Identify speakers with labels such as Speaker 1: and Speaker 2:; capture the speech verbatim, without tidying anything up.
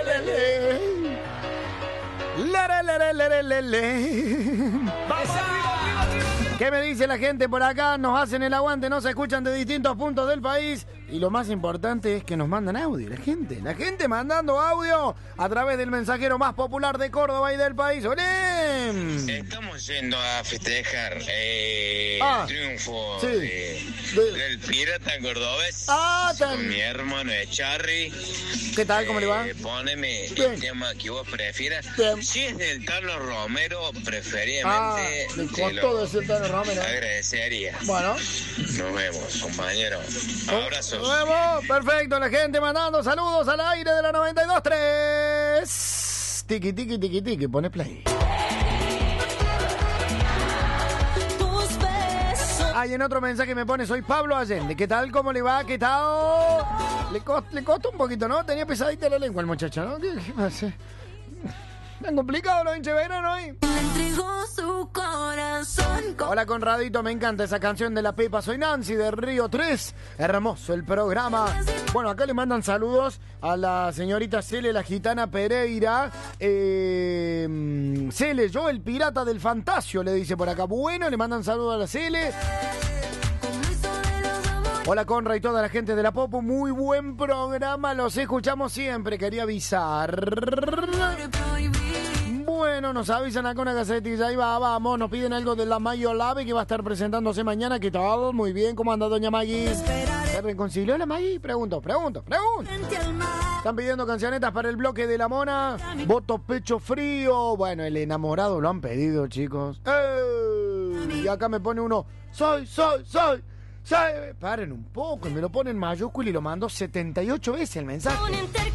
Speaker 1: Le, le, le, le, le, le. ¿Qué me dice la gente por acá? Nos hacen el aguante, nos escuchan de distintos puntos del país. Y lo más importante es que nos mandan audio, la gente. La gente mandando audio a través del mensajero más popular de Córdoba y del país. ¡Olé!
Speaker 2: Estamos yendo a festejar eh,
Speaker 1: Ah,
Speaker 2: el triunfo
Speaker 1: sí.
Speaker 2: de,
Speaker 1: De-
Speaker 2: del Pirata Cordobés
Speaker 1: Ah, tan-
Speaker 2: con mi hermano de Charry.
Speaker 1: ¿Qué tal? ¿Cómo le va?
Speaker 2: Eh, poneme
Speaker 1: Bien.
Speaker 2: el tema que vos prefieras.
Speaker 1: Bien.
Speaker 2: Si es del Carlos Romero,
Speaker 1: Ah,
Speaker 2: preferiblemente
Speaker 1: le
Speaker 2: te
Speaker 1: costó
Speaker 2: lo
Speaker 1: decir Tano Romero.
Speaker 2: agradecería.
Speaker 1: Bueno.
Speaker 2: Nos vemos, compañero. Abrazos.
Speaker 1: Nuevo, perfecto, la gente mandando saludos al aire de la noventa y dos punto tres. Tiki, tiki, tiki, tiki, pone play. Hay en otro mensaje me pone, soy Pablo Allende. ¿Qué tal? ¿Cómo le va? ¿Qué tal? Le, cost, le costó un poquito, ¿no? Tenía pesadita la lengua el muchacho, ¿no? ¿Qué, qué pasa? ¿Tan complicado los hinchas de verano hoy?
Speaker 3: Entregó su corazón.
Speaker 1: Hola Conradito, me encanta esa canción de La Pepa. Soy Nancy de Río tres. Hermoso el programa. Bueno, acá le mandan saludos a la señorita Cele, la gitana Pereira. Eh, Cele, yo el pirata del Fantasio, le dice por acá. Bueno, le mandan saludos a la Cele. Hola Conra y toda la gente de la Popo, muy buen programa, los escuchamos siempre, quería avisar. Bueno, nos avisan acá una casetilla, ahí va, vamos, nos piden algo de la Mayo Lave que va a estar presentándose mañana, ¿qué tal? Muy bien, ¿cómo anda doña Maggie? ¿Se reconcilió la Maggie? Pregunto, pregunto, pregunto. Están pidiendo cancionetas para el bloque de la Mona, voto pecho frío, bueno, el enamorado lo han pedido, chicos. ¡Eh! Y acá me pone uno, soy, soy, soy. Soy. Paren un poco, me lo ponen en mayúscula y lo mando setenta y ocho veces el mensaje.